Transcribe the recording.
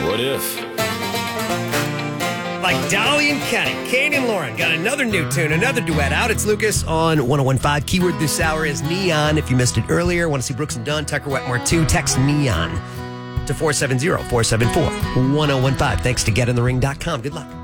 What if? Like Dolly and Kenny, Kane and Lauren got another new tune, another duet out. It's Lucas on 101.5. Keyword this hour is neon. If you missed it earlier, want to see Brooks and Dunn, Tucker Wetmore 2, text neon to 470-474-1015. Thanks to getinthering.com. Good luck.